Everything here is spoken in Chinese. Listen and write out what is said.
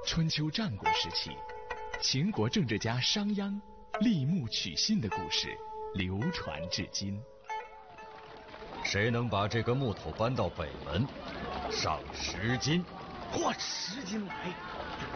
春秋战国时期，秦国政治家商鞅立木取信的故事流传至今。 谁能把这个木头搬到北门，赏10斤。 换10斤来。